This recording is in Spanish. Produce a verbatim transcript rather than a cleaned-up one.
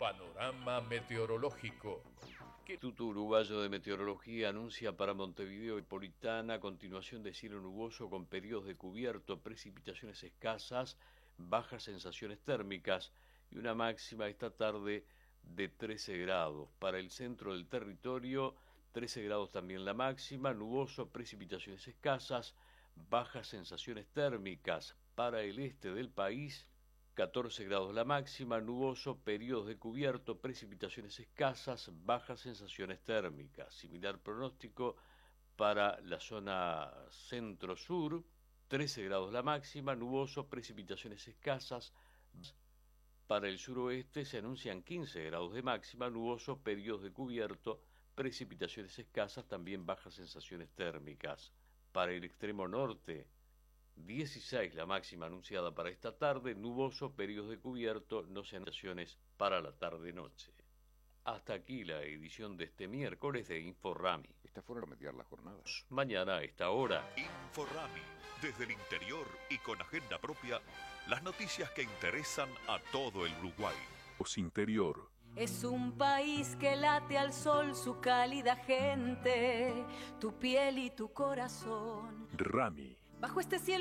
Panorama meteorológico. El Instituto Uruguayo de Meteorología anuncia para Montevideo Metropolitana continuación de cielo nuboso con periodos de cubierto, precipitaciones escasas, bajas sensaciones térmicas y una máxima esta tarde de trece grados. Para el centro del territorio, trece grados también la máxima, nuboso, precipitaciones escasas, bajas sensaciones térmicas. Para el este del país, catorce grados la máxima, nuboso, periodos de cubierto, precipitaciones escasas, bajas sensaciones térmicas. Similar pronóstico para la zona centro-sur, trece grados la máxima, nuboso, precipitaciones escasas. Para el suroeste se anuncian quince grados de máxima, nuboso, periodos de cubierto, precipitaciones escasas, también bajas sensaciones térmicas. Para el extremo norte, dieciséis la máxima anunciada para esta tarde, nuboso, periodos de cubierto, no se anunciaciones para la tarde-noche. Hasta aquí la edición de este miércoles de Inforami. Esta fue a mediar la jornada. Mañana a esta hora. Inforami, desde el interior y con agenda propia, las noticias que interesan a todo el Uruguay. Os Interior. Es un país que late al sol su cálida gente, tu piel y tu corazón. Rami. Bajo este cielo